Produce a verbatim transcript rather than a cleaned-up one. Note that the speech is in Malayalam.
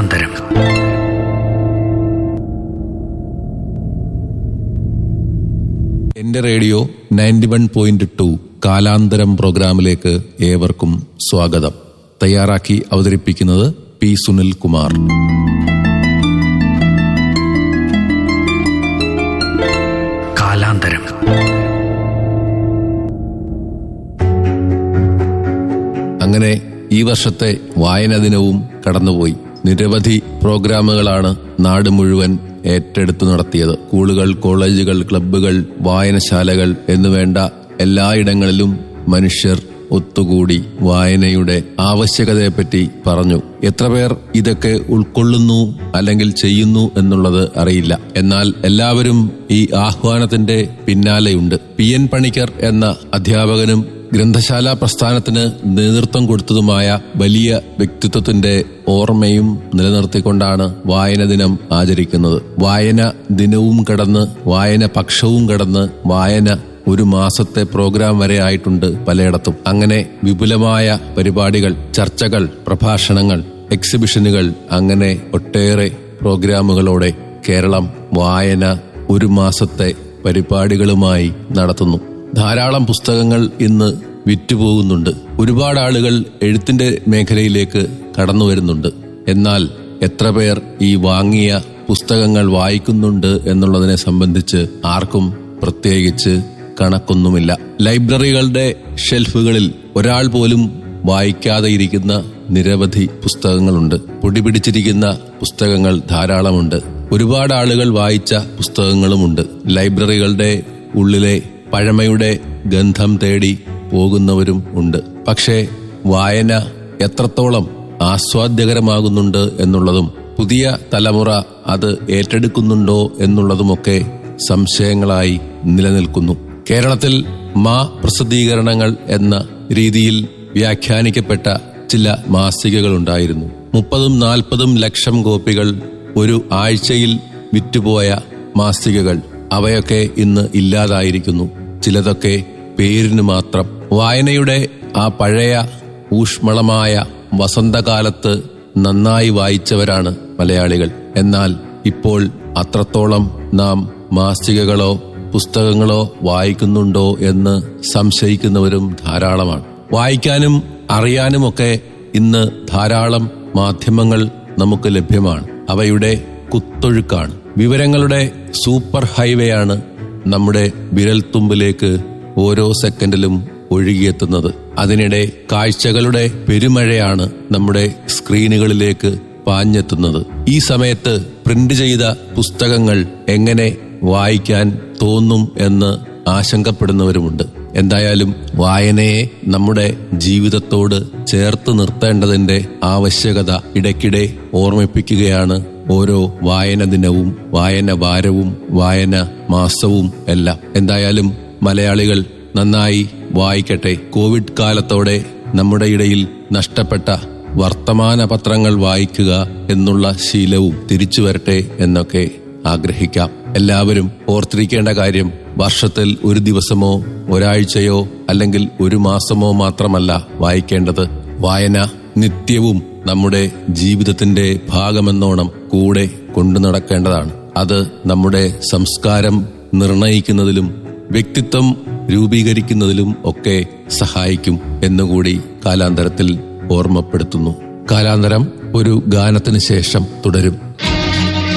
കാലാന്തരം. എന്റെ radio ninety one point two കാലാന്തരം പ്രോഗ്രാമിലേക്ക് ഏവർക്കും സ്വാഗതം. തയ്യാറാക്കി അവതരിപ്പിക്കുന്നത് പി സുനിൽ കുമാർ. കാലാന്തരം. അങ്ങനെ ഈ വർഷത്തെ വായനാ ദിനവും കടന്നുപോയി. നിരവധി പ്രോഗ്രാമുകളാണ് നാട് മുഴുവൻ ഏറ്റെടുത്തു നടത്തിയത്. സ്കൂളുകൾ, കോളേജുകൾ, ക്ലബ്ബുകൾ, വായനശാലകൾ എന്നുവേണ്ട എല്ലായിടങ്ങളിലും മനുഷ്യർ ഒത്തുകൂടി വായനയുടെ ആവശ്യകതയെപ്പറ്റി പറഞ്ഞു. എത്ര പേർ ഇതൊക്കെ ഉൾക്കൊള്ളുന്നു അല്ലെങ്കിൽ ചെയ്യുന്നു എന്നുള്ളത് അറിയില്ല. എന്നാൽ എല്ലാവരും ഈ ആഹ്വാനത്തിന്റെ പിന്നാലെയുണ്ട്. പി എൻ പണിക്കർ എന്ന അധ്യാപകനും ഗ്രന്ഥശാല പ്രസ്ഥാനത്തിന് നേതൃത്വം കൊടുത്തതുമായ വലിയ വ്യക്തിത്വത്തിന്റെ ഓർമ്മയും നിലനിർത്തിക്കൊണ്ടാണ് വായന ദിനം ആചരിക്കുന്നത്. വായന ദിനവും കടന്ന്, വായന പക്ഷവും കടന്ന്, വായന ഒരു മാസത്തെ പ്രോഗ്രാം വരെ ആയിട്ടുണ്ട് പലയിടത്തും. അങ്ങനെ വിപുലമായ പരിപാടികൾ, ചർച്ചകൾ, പ്രഭാഷണങ്ങൾ, എക്സിബിഷനുകൾ, അങ്ങനെ ഒട്ടേറെ പ്രോഗ്രാമുകളോടെ കേരളം വായന ഒരു മാസത്തെ പരിപാടികളുമായി നടത്തുന്നു. ധാരാളം പുസ്തകങ്ങൾ ഇന്ന് വിറ്റുപോകുന്നുണ്ട്. ഒരുപാട് ആളുകൾ എഴുത്തിന്റെ മേഖലയിലേക്ക് കടന്നു വരുന്നുണ്ട്. എന്നാൽ എത്ര പേർ ഈ വാങ്ങിയ പുസ്തകങ്ങൾ വായിക്കുന്നുണ്ട് എന്നുള്ളതിനെ സംബന്ധിച്ച് ആർക്കും പ്രത്യേകിച്ച് കണക്കൊന്നുമില്ല. ലൈബ്രറികളുടെ ഷെൽഫുകളിൽ ഒരാൾ പോലും വായിക്കാതെ ഇരിക്കുന്ന നിരവധി പുസ്തകങ്ങളുണ്ട്. പൊടിപിടിച്ചിരിക്കുന്ന പുസ്തകങ്ങൾ ധാരാളമുണ്ട്. ഒരുപാട് ആളുകൾ വായിച്ച പുസ്തകങ്ങളുമുണ്ട്. ലൈബ്രറികളുടെ ഉള്ളിലെ പഴമയുടെ ഗന്ധം തേടി പോകുന്നവരും ഉണ്ട്. പക്ഷേ വായന എത്രത്തോളം ആസ്വാദ്യകരമാകുന്നുണ്ട് എന്നുള്ളതും പുതിയ തലമുറ അത് ഏറ്റെടുക്കുന്നുണ്ടോ എന്നുള്ളതുമൊക്കെ സംശയങ്ങളായി നിലനിൽക്കുന്നു. കേരളത്തിൽ മാ പ്രസിദ്ധീകരണങ്ങൾ എന്ന രീതിയിൽ വ്യാഖ്യാനിക്കപ്പെട്ട ചില മാസികകളുണ്ടായിരുന്നു. മുപ്പതും നാൽപ്പതും ലക്ഷം കോപ്പികൾ ഒരു ആഴ്ചയിൽ വിറ്റുപോയ മാസികകൾ, അവയൊക്കെ ഇന്ന് ഇല്ലാതായിരിക്കുന്നു. ചിലതൊക്കെ പേരിന് മാത്രം. വായനയുടെ ആ പഴയ ഊഷ്മളമായ വസന്തകാലത്ത് നന്നായി വായിച്ചവരാണ് മലയാളികൾ. എന്നാൽ ഇപ്പോൾ അത്രത്തോളം നാം മാസികകളോ പുസ്തകങ്ങളോ വായിക്കുന്നുണ്ടോ എന്ന് സംശയിക്കുന്നവരും ധാരാളമാണ്. വായിക്കാനും അറിയാനുമൊക്കെ ഇന്ന് ധാരാളം മാധ്യമങ്ങൾ നമുക്ക് ലഭ്യമാണ്. അവയുടെ കുത്തൊഴുക്കാണ്. വിവരങ്ങളുടെ സൂപ്പർ ഹൈവേയാണ് നമ്മുടെ വിരൽത്തുമ്പിലേക്ക് ഓരോ സെക്കൻഡിലും ഒഴുകിയെത്തുന്നത്. അതിനിടെ കാഴ്ചകളുടെ പെരുമഴയാണ് നമ്മുടെ സ്ക്രീനുകളിലേക്ക് പാഞ്ഞെത്തുന്നത്. ഈ സമയത്ത് പ്രിന്റ് ചെയ്ത പുസ്തകങ്ങൾ എങ്ങനെ വായിക്കാൻ തോന്നും എന്ന് ആശങ്കപ്പെടുന്നവരുമുണ്ട്. എന്തായാലും വായനയെ നമ്മുടെ ജീവിതത്തോട് ചേർത്ത് നിർത്തേണ്ടതിന്റെ ആവശ്യകത ഇടയ്ക്കിടെ ഓർമ്മിപ്പിക്കുകയാണ് ഓരോ വായന ദിനവും, വായന വാരവും, വായന മാസവും എല്ലാം. എന്തായാലും മലയാളികൾ നന്നായി വായിക്കട്ടെ. കോവിഡ് കാലത്തോടെ നമ്മുടെ ഇടയിൽ നഷ്ടപ്പെട്ട വർത്തമാന പത്രങ്ങൾ വായിക്കുക എന്നുള്ള ശീലവും തിരിച്ചു വരട്ടെ എന്നൊക്കെ ആഗ്രഹിക്കാം. എല്ലാവരും ഓർത്തിരിക്കേണ്ട കാര്യം, വർഷത്തിൽ ഒരു ദിവസമോ ഒരാഴ്ചയോ അല്ലെങ്കിൽ ഒരു മാസമോ മാത്രമല്ല വായിക്കേണ്ടത്. വായന നിത്യവും നമ്മുടെ ജീവിതത്തിന്റെ ഭാഗമെന്നോണം കൂടെ കൊണ്ടു നടക്കേണ്ടതാണ്. അത് നമ്മുടെ സംസ്കാരം നിർണയിക്കുന്നതിലും വ്യക്തിത്വം രൂപീകരിക്കുന്നതിലും ഒക്കെ സഹായിക്കും എന്നുകൂടി കാലാന്തരത്തിൽ ഓർമ്മപ്പെടുത്തുന്നു. കാലാന്തരം ഒരു ഗാനത്തിന് ശേഷം തുടരും.